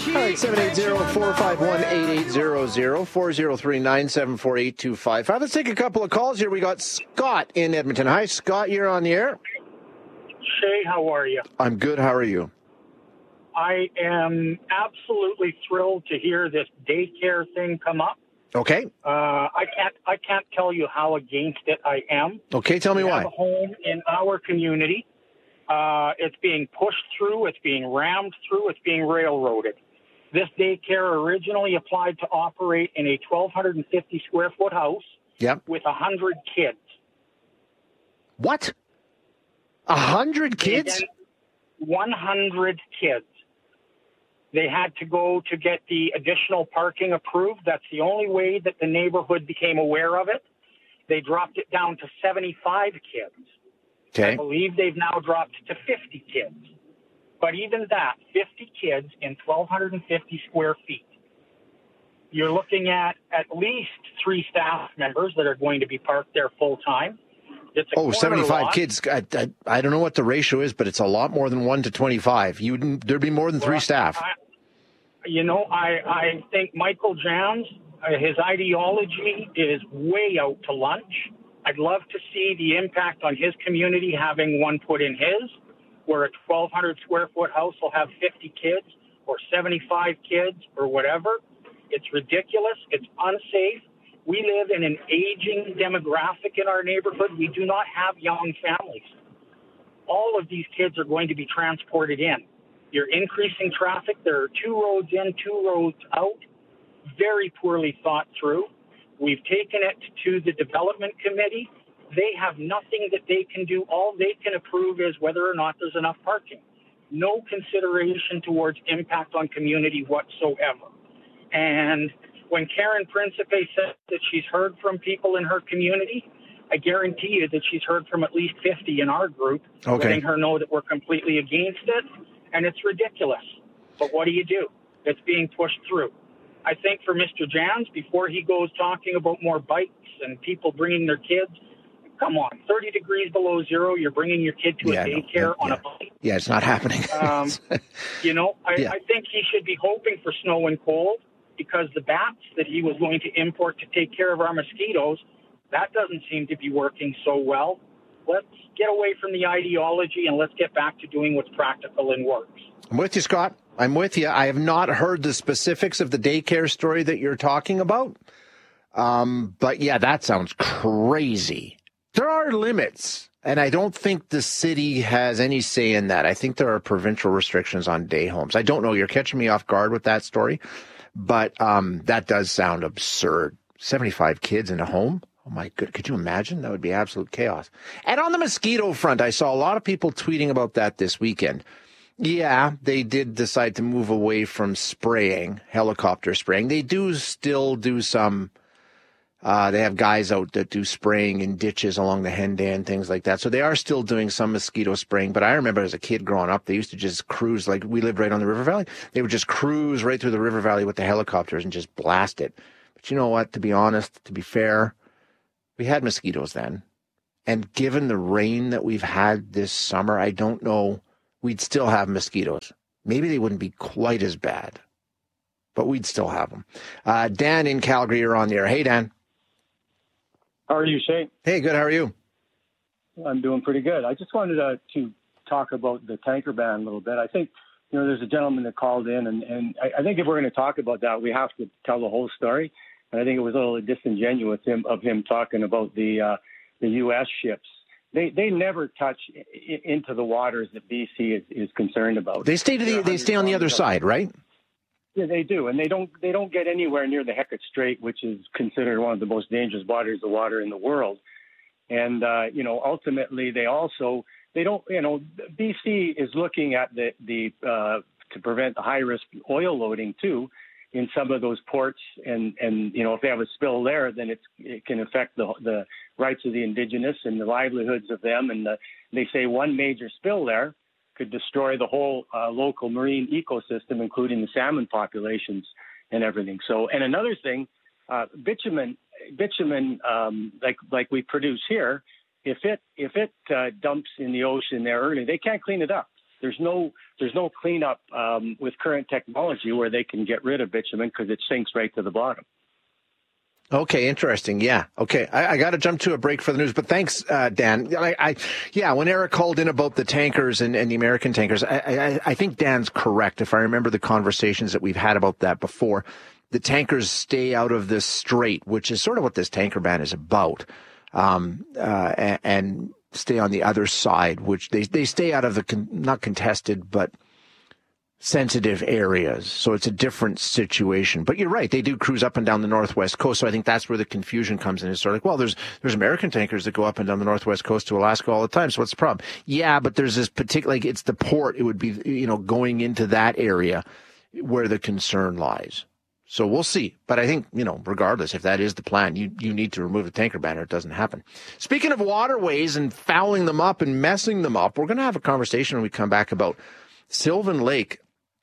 All right, 780-451-8800, 403-974-8255. Let's take a couple of calls here. We got Scott in Edmonton. Hi, Scott. You're on the air. Shay, how are you? I'm good. How are you? I am absolutely thrilled to hear this daycare thing come up. Okay. I can't tell you how against it I am. Okay, tell me why. We have a home in our community. It's being pushed through. It's being rammed through. It's being railroaded. This daycare originally applied to operate in a 1,250 square foot house with 100 kids. What? 100 kids? 100 kids. They had to go to get the additional parking approved. That's the only way that the neighborhood became aware of it. They dropped it down to 75 kids. Okay. I believe they've now dropped to 50 kids. But even that, 50 kids in 1,250 square feet. You're looking at least 3 staff members that are going to be parked there full time. It's a 75 lot. kids. I don't know what the ratio is, but it's a lot more than 1 to 25. There'd be more than 3 staff. I think Michael Jans, his ideology is way out to lunch. I'd love to see the impact on his community having one put in his, where a 1,200 square foot house will have 50 kids or 75 kids or whatever. It's ridiculous. It's unsafe. We live in an aging demographic in our neighborhood. We do not have young families. All of these kids are going to be transported in. You're increasing traffic. There are 2 roads in, 2 roads out. Very poorly thought through. We've taken it to the development committee. They have nothing that they can do. All they can approve is whether or not there's enough parking. No consideration towards impact on community whatsoever. And when Karen Principe said that she's heard from people in her community, I guarantee you that she's heard from at least 50 in our group, letting her know that we're completely against it, and it's ridiculous. But what do? It's being pushed through. I think for Mr. Jans, before he goes talking about more bikes and people bringing their kids, come on, 30 degrees below zero, you're bringing your kid to a daycare on a bike. Yeah, it's not happening. I think he should be hoping for snow and cold, because the bats that he was going to import to take care of our mosquitoes, that doesn't seem to be working so well. Let's get away from the ideology and let's get back to doing what's practical and works. I'm with you, Scott. I'm with you. I have not heard the specifics of the daycare story that you're talking about. But yeah, that sounds crazy. There are limits, and I don't think the city has any say in that. I think there are provincial restrictions on day homes. I don't know. You're catching me off guard with that story, but that does sound absurd. 75 kids in a home? Oh, my God. Could you imagine? That would be absolute chaos. And on the mosquito front, I saw a lot of people tweeting about that this weekend. Yeah, they did decide to move away from spraying, helicopter spraying. They do still do some, they have guys out that do spraying in ditches along the Henday, things like that. So they are still doing some mosquito spraying. But I remember as a kid growing up, they used to just cruise, like we lived right on the river valley. They would just cruise right through the river valley with the helicopters and just blast it. But you know what? To be honest, to be fair, we had mosquitoes then. And given the rain that we've had this summer, I don't know. We'd still have mosquitoes. Maybe they wouldn't be quite as bad, but we'd still have them. Dan in Calgary, you're on the air. Hey, Dan. How are you, Shane? Hey, good. How are you? I'm doing pretty good. I just wanted to talk about the tanker ban a little bit. I think, there's a gentleman that called in, and I think if we're going to talk about that, we have to tell the whole story. And I think it was a little disingenuous of him talking about the U.S. ships. They never touch into the waters that BC is concerned about. They stay on the other side, right? Yeah, they do, and they don't get anywhere near the Hecate Strait, which is considered one of the most dangerous bodies of water in the world. And ultimately, they don't. BC is looking at the to prevent the high risk oil loading too in some of those ports, and if they have a spill there, then it can affect the rights of the indigenous and the livelihoods of them. And they say one major spill there could destroy the whole local marine ecosystem, including the salmon populations and everything. So, and another thing, bitumen, like we produce here, if it dumps in the ocean there early, they can't clean it up. There's no cleanup with current technology where they can get rid of bitumen because it sinks right to the bottom. Okay, interesting. Yeah. Okay, I got to jump to a break for the news, but thanks, Dan. When Eric called in about the tankers and the American tankers, I think Dan's correct. If I remember the conversations that we've had about that before, the tankers stay out of this strait, which is sort of what this tanker ban is about, and stay on the other side, which they stay out of the not contested, but sensitive areas. So it's a different situation. But you're right. They do cruise up and down the Northwest coast. So I think that's where the confusion comes in. It's sort of like, well, there's American tankers that go up and down the Northwest coast to Alaska all the time. So what's the problem? Yeah, but there's this particular, like it's the port. It would be, going into that area where the concern lies. So we'll see. But I think, regardless, if that is the plan, you need to remove the tanker ban or it doesn't happen. Speaking of waterways and fouling them up and messing them up, we're going to have a conversation when we come back about Sylvan Lake.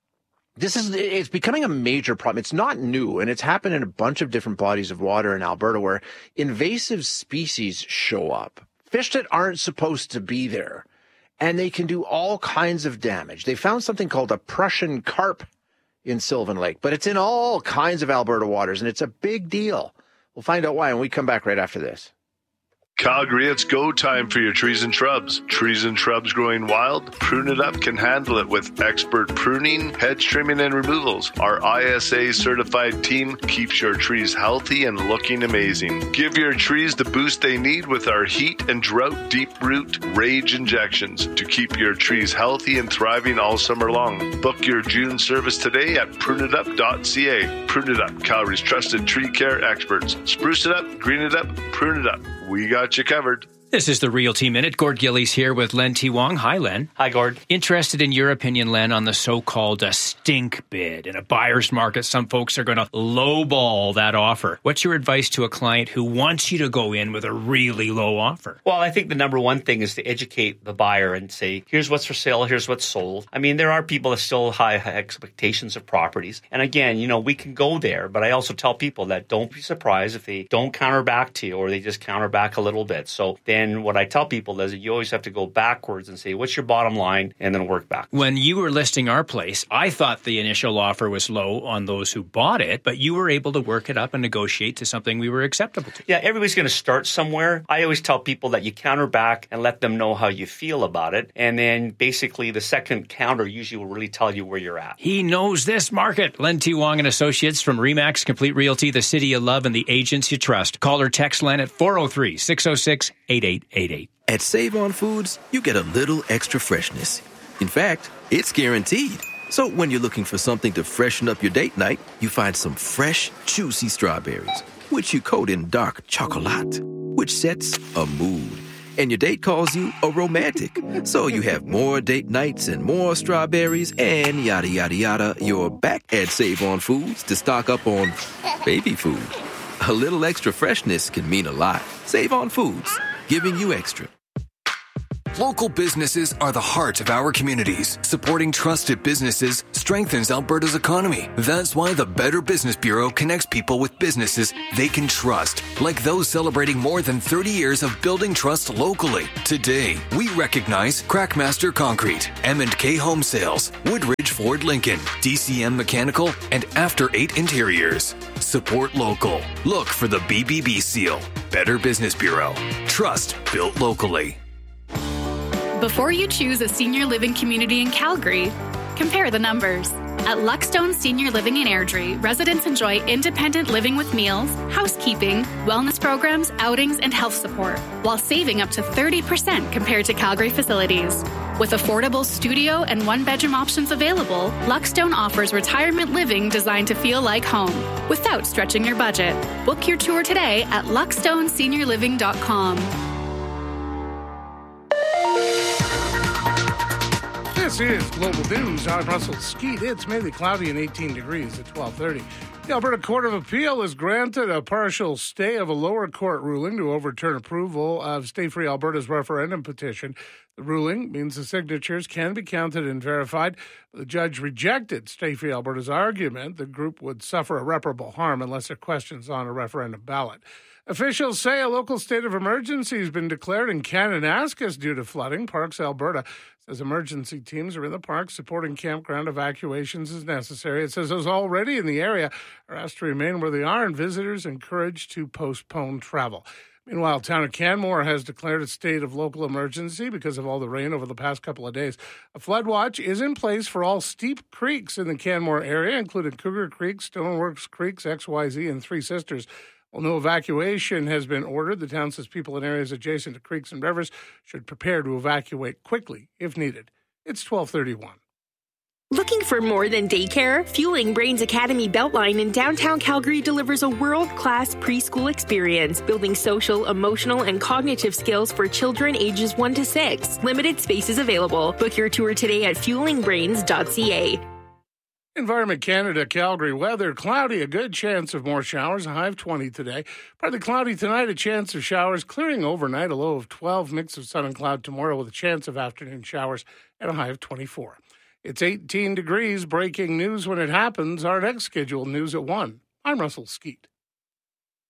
It's becoming a major problem. It's not new, and it's happened in a bunch of different bodies of water in Alberta where invasive species show up, fish that aren't supposed to be there, and they can do all kinds of damage. They found something called a Prussian carp in Sylvan Lake, but it's in all kinds of Alberta waters, and it's a big deal. We'll find out why when we come back right after this. Calgary, it's go time for your trees and shrubs. Trees and shrubs growing wild? Prune It Up can handle it with expert pruning, hedge trimming, and removals. Our ISA certified team keeps your trees healthy and looking amazing. Give your trees the boost they need with our heat and drought deep root rage injections to keep your trees healthy and thriving all summer long. Book your June service today at pruneitup.ca. Prune It Up, Calgary's trusted tree care experts. Spruce it up, green it up, prune it up. We got you covered. This is the Realty Minute. Gord Gillies here with Len T. Wong. Hi, Len. Hi, Gord. Interested in your opinion, Len, on the so-called stink bid. In a buyer's market, some folks are going to lowball that offer. What's your advice to a client who wants you to go in with a really low offer? Well, I think the number one thing is to educate the buyer and say, here's what's for sale, here's what's sold. I mean, there are people that still have high expectations of properties. And again, we can go there, but I also tell people that don't be surprised if they don't counter back to you or they just counter back a little bit. So then what I tell people is that you always have to go backwards and say, what's your bottom line, and then work back. When you were listing our place, I thought the initial offer was low on those who bought it, but you were able to work it up and negotiate to something we were acceptable to. Yeah, everybody's going to start somewhere. I always tell people that you counter back and let them know how you feel about it. And then basically the second counter usually will really tell you where you're at. He knows this market. Len T. Wong and Associates from RE/MAX Complete Realty, the city you love and the agents you trust. Call or text Len at 403-606-8888. At Save On Foods, you get a little extra freshness. In fact, it's guaranteed. So when you're looking for something to freshen up your date night, you find some fresh, juicy strawberries, which you coat in dark chocolate, which sets a mood. And your date calls you a romantic. So you have more date nights and more strawberries and yada, yada, yada. You're back at Save On Foods to stock up on baby food. A little extra freshness can mean a lot. Save On Foods, giving you extra. Local businesses are the heart of our communities. Supporting trusted businesses strengthens Alberta's economy. That's why the Better Business Bureau connects people with businesses they can trust, like those celebrating more than 30 years of building trust locally. Today, we recognize Crackmaster Concrete, M&K Home Sales, Woodridge Ford Lincoln, DCM Mechanical, and After 8 Interiors. Support local. Look for the BBB seal. Better Business Bureau. Trust built locally. Before you choose a senior living community in Calgary, compare the numbers. At Luckstone Senior Living in Airdrie, residents enjoy independent living with meals, housekeeping, wellness programs, outings, and health support, while saving up to 30% compared to Calgary facilities. With affordable studio and one-bedroom options available, Luckstone offers retirement living designed to feel like home, without stretching your budget. Book your tour today at luckstoneseniorliving.com. This is Global News. I'm Russell Skeet. It's mainly cloudy and 18 degrees at 12:30. The Alberta Court of Appeal has granted a partial stay of a lower court ruling to overturn approval of Stay Free Alberta's referendum petition. The ruling means the signatures can be counted and verified. The judge rejected Stay Free Alberta's argument the group would suffer irreparable harm unless there are questions on a referendum ballot. Officials say a local state of emergency has been declared in Kananaskis due to flooding. Parks Alberta says emergency teams are in the park supporting campground evacuations as necessary. It says those already in the area are asked to remain where they are and visitors encouraged to postpone travel. Meanwhile, town of Canmore has declared a state of local emergency because of all the rain over the past couple of days. A flood watch is in place for all steep creeks in the Canmore area, including Cougar Creek, Stoneworks Creeks, XYZ, and Three Sisters. While no evacuation has been ordered, the town says people in areas adjacent to creeks and rivers should prepare to evacuate quickly if needed. It's 12:31. Looking for more than daycare? Fueling Brains Academy Beltline in downtown Calgary delivers a world-class preschool experience, building social, emotional, and cognitive skills for children ages 1 to 6. Limited spaces available. Book your tour today at fuelingbrains.ca. Environment Canada, Calgary weather, cloudy, a good chance of more showers, a high of 20 today. Partly cloudy tonight, a chance of showers, clearing overnight, a low of 12, mix of sun and cloud tomorrow with a chance of afternoon showers and a high of 24. It's 18 degrees, breaking news when it happens. Our next scheduled news at 1. I'm Russell Skeet.